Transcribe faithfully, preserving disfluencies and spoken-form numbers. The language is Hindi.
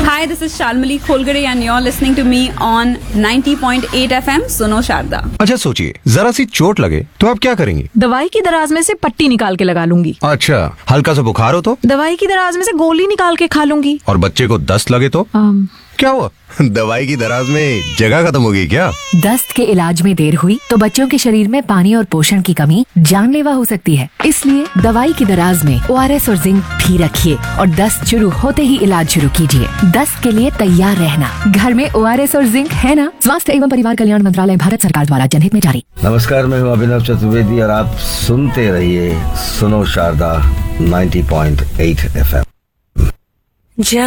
Hi, this is Shalmali Kholgare and you're listening to me on ninety point eight F M सुनो शारदा। अच्छा सोचिए, जरा सी चोट लगे तो आप क्या करेंगी? दवाई की दराज में से पट्टी निकाल के लगा लूंगी। अच्छा, हल्का सा बुखार हो तो? दवाई की दराज में से गोली निकाल के खा लूंगी। और बच्चे को दस्त लगे तो? um, क्या हुआ? दवाई की दराज में जगह खत्म हो गई क्या? दस्त के इलाज में देर हुई तो बच्चों के शरीर में पानी और पोषण की कमी जानलेवा हो सकती है। इसलिए दवाई की दराज में ओ आर एस और जिंक भी रखिए और दस्त शुरू होते ही इलाज शुरू कीजिए। दस्त के लिए तैयार रहना, घर में ओ आर एस और जिंक है ना? स्वास्थ्य एवं परिवार कल्याण मंत्रालय, भारत सरकार द्वारा जनहित में जारी। नमस्कार, मैं हूँ अभिनव चतुर्वेदी और आप सुनते रहिए सुनो Sharda ninety point eight F M.